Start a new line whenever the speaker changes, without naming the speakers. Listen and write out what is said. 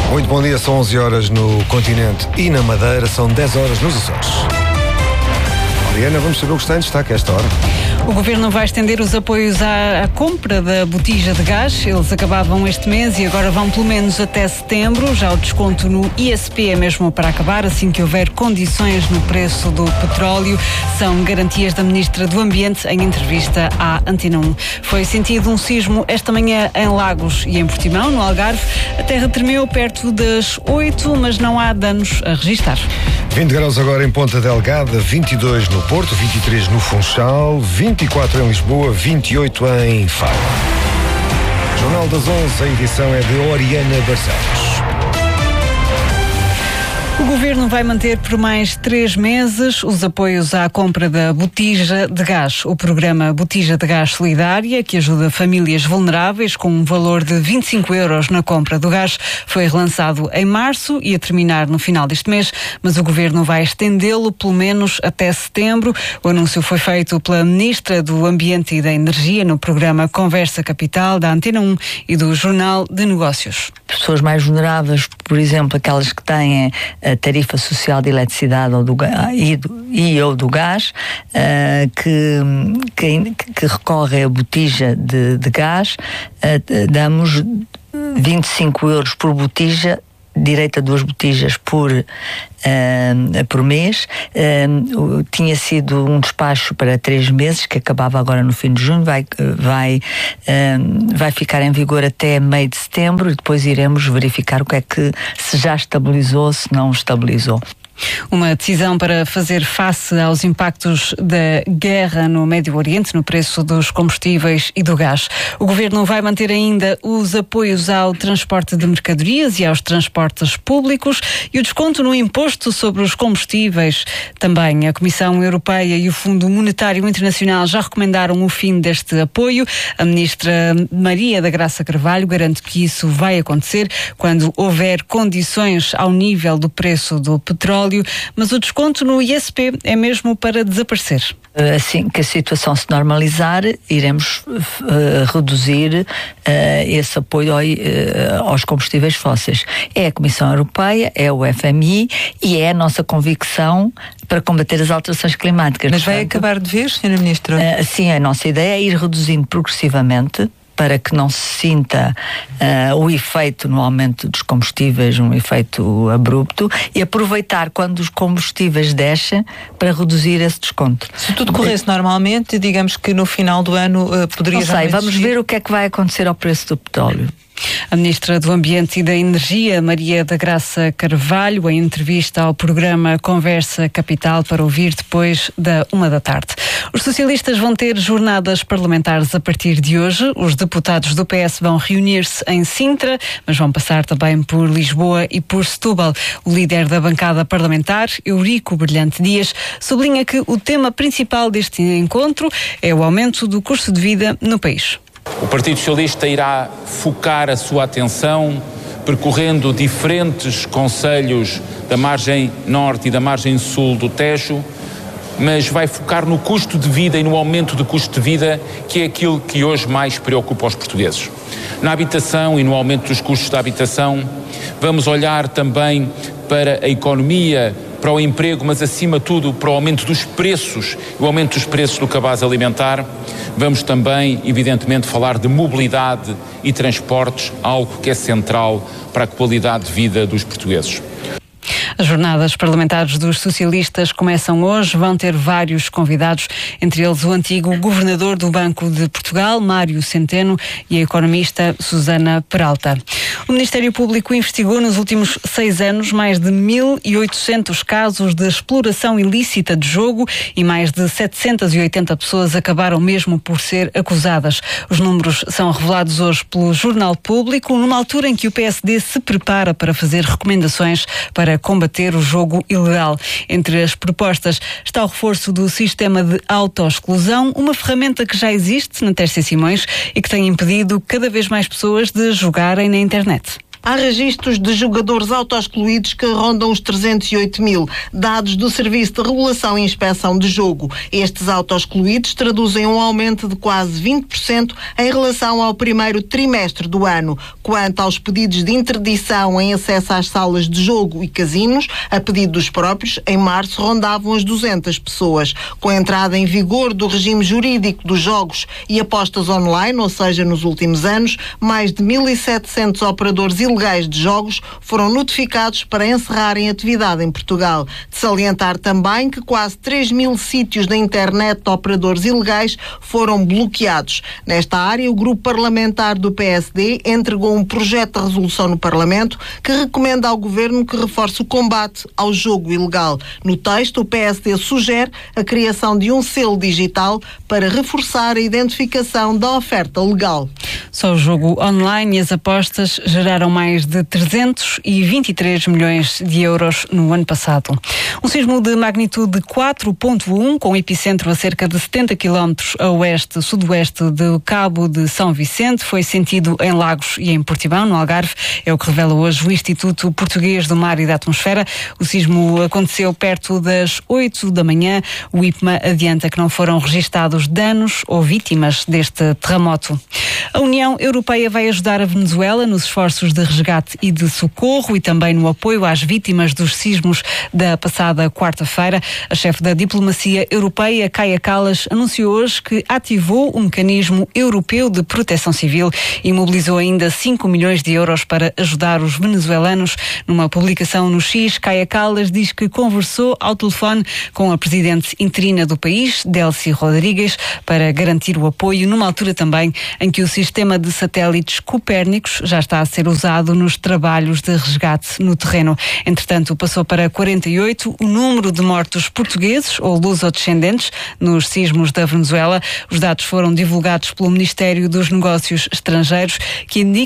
Muito bom dia, são 11 horas no continente e na Madeira, são 10 horas nos Açores. Mariana, vamos saber o que está em destaque a esta hora.
O Governo vai estender os apoios à compra da botija de gás. Eles acabavam este mês e agora vão pelo menos até setembro. Já o desconto no ISP é mesmo para acabar, assim que houver condições no preço do petróleo. São garantias da Ministra do Ambiente em entrevista à Antena 1. Foi sentido um sismo esta manhã em Lagos e em Portimão, no Algarve. A terra tremeu perto das 8, mas não há danos a registar.
20 graus agora em Ponta Delgada, 22 no Porto, 23 no Funchal, 24 em Lisboa, 28 em Faro. Jornal das 11, a edição é de Oriana Barcelos.
O Governo vai manter por mais 3 meses os apoios à compra da botija de gás. O programa Botija de Gás Solidária, que ajuda famílias vulneráveis com um valor de 25 euros na compra do gás, foi relançado em março e a terminar no final deste mês, mas o Governo vai estendê-lo pelo menos até setembro. O anúncio foi feito pela Ministra do Ambiente e da Energia no programa Conversa Capital, da Antena 1 e do Jornal de Negócios.
Pessoas mais vulneráveis, por exemplo, aquelas que têm a tarifa social de eletricidade ou ou do gás, que recorre à botija de gás, damos 25 euros por botija, direito a 2 botijas por mês. Tinha sido um despacho para 3 meses, que acabava agora no fim de junho, vai ficar em vigor até meio de setembro e depois iremos verificar o que é que, se já estabilizou ou se não estabilizou.
Uma decisão para fazer face aos impactos da guerra no Médio Oriente, no preço dos combustíveis e do gás. O Governo vai manter ainda os apoios ao transporte de mercadorias e aos transportes públicos e o desconto no imposto sobre os combustíveis. Também a Comissão Europeia e o Fundo Monetário Internacional já recomendaram o fim deste apoio. A Ministra Maria da Graça Carvalho garante que isso vai acontecer quando houver condições ao nível do preço do petróleo. Mas o desconto no ISP é mesmo para desaparecer.
Assim que a situação se normalizar, iremos reduzir esse apoio aos combustíveis fósseis. É a Comissão Europeia, é o FMI e é a nossa convicção para combater as alterações climáticas.
Mas vai acabar de vez, Sra. Ministra?
Sim, a nossa ideia é ir reduzindo progressivamente, para que não se sinta o efeito no aumento dos combustíveis, um efeito abrupto, e aproveitar quando os combustíveis descem para reduzir esse desconto.
Se tudo corresse normalmente, digamos que no final do ano poderia...
Não sei, vamos ver o que é que vai acontecer ao preço do petróleo.
A Ministra do Ambiente e da Energia, Maria da Graça Carvalho, em entrevista ao programa Conversa Capital, para ouvir depois da 13h. Os socialistas vão ter jornadas parlamentares a partir de hoje. Os deputados do PS vão reunir-se em Sintra, mas vão passar também por Lisboa e por Setúbal. O líder da bancada parlamentar, Eurico Brilhante Dias, sublinha que o tema principal deste encontro é o aumento do custo de vida no país.
O Partido Socialista irá focar a sua atenção percorrendo diferentes concelhos da margem norte e da margem sul do Tejo, mas vai focar no custo de vida e no aumento do custo de vida, que é aquilo que hoje mais preocupa os portugueses. Na habitação e no aumento dos custos da habitação, vamos olhar também para a economia, para o emprego, mas acima de tudo para o aumento dos preços, o aumento dos preços do cabaz alimentar. Vamos também, evidentemente, falar de mobilidade e transportes, algo que é central para a qualidade de vida dos portugueses.
As jornadas parlamentares dos socialistas começam hoje, vão ter vários convidados, entre eles o antigo governador do Banco de Portugal, Mário Centeno, e a economista Susana Peralta. O Ministério Público investigou nos últimos 6 anos mais de 1.800 casos de exploração ilícita de jogo e mais de 780 pessoas acabaram mesmo por ser acusadas. Os números são revelados hoje pelo Jornal Público, numa altura em que o PSD se prepara para fazer recomendações para combater o jogo ilegal. Entre as propostas está o reforço do sistema de autoexclusão, uma ferramenta que já existe na Tércia Simões e que tem impedido cada vez mais pessoas de jogarem na internet.
Há registros de jogadores autoexcluídos que rondam os 308 mil, dados do Serviço de Regulação e Inspeção de Jogo. Estes autoexcluídos traduzem um aumento de quase 20% em relação ao primeiro trimestre do ano. Quanto aos pedidos de interdição em acesso às salas de jogo e casinos, a pedido dos próprios, em março rondavam as 200 pessoas. Com a entrada em vigor do regime jurídico dos jogos e apostas online, ou seja, nos últimos anos, mais de 1.700 operadores ilegais de jogos foram notificados para encerrarem atividade em Portugal. De salientar também que quase 3.000 sítios da internet de operadores ilegais foram bloqueados. Nesta área, o grupo parlamentar do PSD entregou um projeto de resolução no Parlamento que recomenda ao Governo que reforce o combate ao jogo ilegal. No texto, o PSD sugere a criação de um selo digital para reforçar a identificação da oferta legal.
Só o jogo online e as apostas geraram mais de 323 milhões de euros no ano passado. Um sismo de magnitude 4.1, com epicentro a cerca de 70 km a oeste-sudoeste do Cabo de São Vicente, foi sentido em Lagos e em Portimão, no Algarve. É o que revela hoje o Instituto Português do Mar e da Atmosfera. O sismo aconteceu perto das 8 da manhã. O IPMA adianta que não foram registados danos ou vítimas deste terremoto. A União Europeia vai ajudar a Venezuela nos esforços de resgate e de socorro e também no apoio às vítimas dos sismos da passada quarta-feira. A chefe da diplomacia europeia, Kaja Kallas, anunciou hoje que ativou o mecanismo europeu de proteção civil e mobilizou ainda 5 milhões de euros para ajudar os venezuelanos. Numa publicação no X, Kaja Kallas diz que conversou ao telefone com a presidente interina do país, Delcy Rodrigues, para garantir o apoio numa altura também em que o sistema de satélites Copérnicos já está a ser usado nos trabalhos de resgate no terreno. Entretanto, passou para 48 o número de mortos portugueses ou lusodescendentes nos sismos da Venezuela. Os dados foram divulgados pelo Ministério dos Negócios Estrangeiros, que indica